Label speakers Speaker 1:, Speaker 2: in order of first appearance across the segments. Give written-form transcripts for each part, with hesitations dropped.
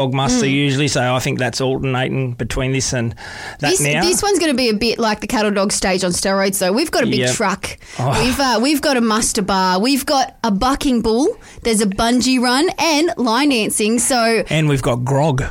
Speaker 1: muster usually, so I think that's alternating between this and that now.
Speaker 2: This one's going to be a bit like the cattle dog stage on steroids, though. We've got a big truck. Oh. We've got a muster bar. We've got a bucking bull. There's a bungee run and line dancing.
Speaker 1: And we've got grog.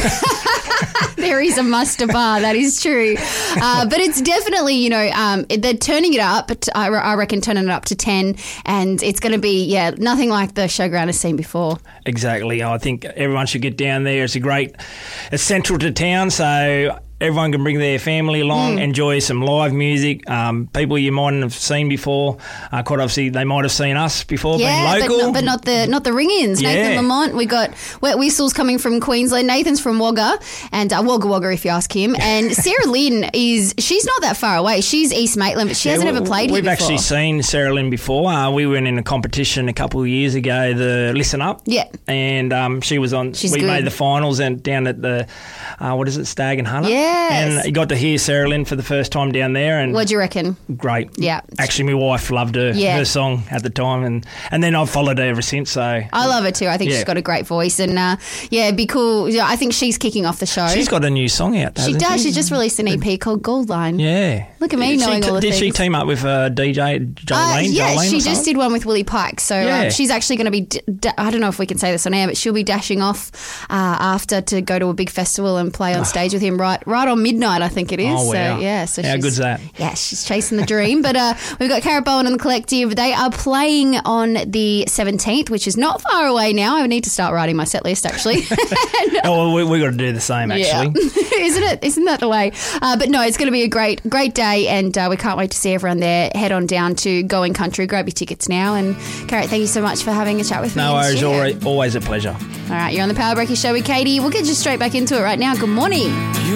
Speaker 2: There is a muster bar, that is true. But it's definitely, they're turning it up. I reckon turning it up to 10, and it's going to be, nothing like the showground has seen before.
Speaker 1: Exactly. I think everyone should get down there. It's central to town, so everyone can bring their family along, enjoy some live music. People you mightn't have seen before. Quite obviously, they might have seen us before, being local.
Speaker 2: But not the ring-ins.
Speaker 1: Yeah.
Speaker 2: Nathan Lamont, we got Wet Whistles coming from Queensland. Nathan's from Wagga, and Wagga Wagga if you ask him. And Sarah Lynn she's not that far away. She's East Maitland, but she hasn't ever played here before.
Speaker 1: We've actually seen Sarah Lynn before. We went in a competition a couple of years ago, the Listen Up.
Speaker 2: Yeah.
Speaker 1: And she was on. We made the finals and down at the Stag and Hunter.
Speaker 2: Yes.
Speaker 1: And you got to hear Sarah Lynn for the first time down there. And
Speaker 2: what'd you reckon?
Speaker 1: Great.
Speaker 2: Yeah.
Speaker 1: Actually, my wife loved her song at the time, and then I've followed her ever since. So
Speaker 2: I love her too. I think she's got a great voice, and it'd be cool. I think she's kicking off the show.
Speaker 1: She's got a new song out.
Speaker 2: She does. She just released an EP called Gold Line.
Speaker 1: Yeah.
Speaker 2: Look at me knowing all the things.
Speaker 1: Did she team up with DJ Jolene?
Speaker 2: Yeah, she just did one with Willie Pike. So she's actually going to be, I don't know if we can say this on air, but she'll be dashing off after to go to a big festival and play on stage with him right on midnight, I think it is.
Speaker 1: Oh, wow.
Speaker 2: So
Speaker 1: how good's that?
Speaker 2: Yeah, she's chasing the dream. But we've got Carrot Bowen and the Collective. They are playing on the 17th, which is not far away now. I need to start writing my set list, actually.
Speaker 1: We've got to do the same, actually.
Speaker 2: Yeah. Isn't it? Isn't that the way? But no, it's going to be a great day, and we can't wait to see everyone there. Head on down to Going Country. Grab your tickets now. And Carrot, thank you so much for having a chat with me.
Speaker 1: No worries, always a pleasure.
Speaker 2: All right, you're on the Power Breaker Show with Katie. We'll get you straight back into it right now. Good morning.